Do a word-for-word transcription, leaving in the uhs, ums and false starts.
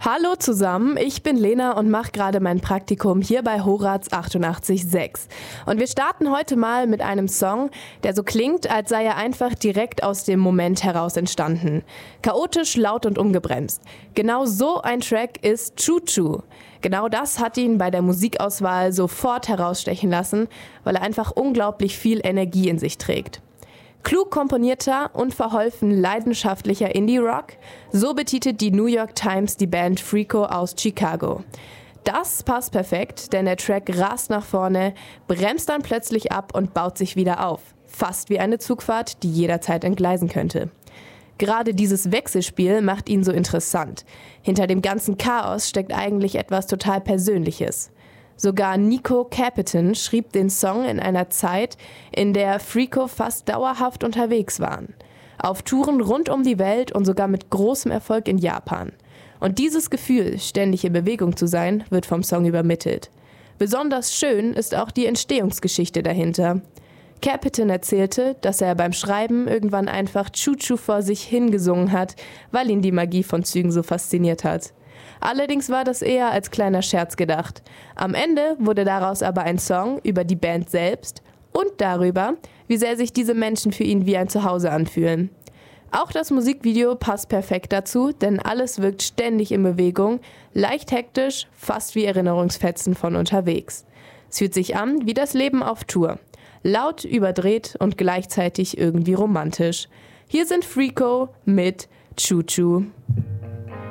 Hallo zusammen, ich bin Lena und mache gerade mein Praktikum hier bei Horaz achtundachtzig Komma sechs. Und wir starten heute mal mit einem Song, der so klingt, als sei er einfach direkt aus dem Moment heraus entstanden. Chaotisch, laut und ungebremst. Genau so ein Track ist Choo Choo. Genau das hat ihn bei der Musikauswahl sofort herausstechen lassen, weil er einfach unglaublich viel Energie in sich trägt. Klug komponierter und verholfen leidenschaftlicher Indie-Rock, so betitelt die New York Times die Band Freako aus Chicago. Das passt perfekt, denn der Track rast nach vorne, bremst dann plötzlich ab und baut sich wieder auf. Fast wie eine Zugfahrt, die jederzeit entgleisen könnte. Gerade dieses Wechselspiel macht ihn so interessant. Hinter dem ganzen Chaos steckt eigentlich etwas total Persönliches. Sogar Nico Capitan schrieb den Song in einer Zeit, in der Freako fast dauerhaft unterwegs waren. Auf Touren rund um die Welt und sogar mit großem Erfolg in Japan. Und dieses Gefühl, ständig in Bewegung zu sein, wird vom Song übermittelt. Besonders schön ist auch die Entstehungsgeschichte dahinter. Capitan erzählte, dass er beim Schreiben irgendwann einfach Choo Choo vor sich hingesungen hat, weil ihn die Magie von Zügen so fasziniert hat. Allerdings war das eher als kleiner Scherz gedacht. Am Ende wurde daraus aber ein Song über die Band selbst und darüber, wie sehr sich diese Menschen für ihn wie ein Zuhause anfühlen. Auch das Musikvideo passt perfekt dazu, denn alles wirkt ständig in Bewegung, leicht hektisch, fast wie Erinnerungsfetzen von unterwegs. Es fühlt sich an wie das Leben auf Tour. Laut, überdreht und gleichzeitig irgendwie romantisch. Hier sind Freako mit Choo Choo.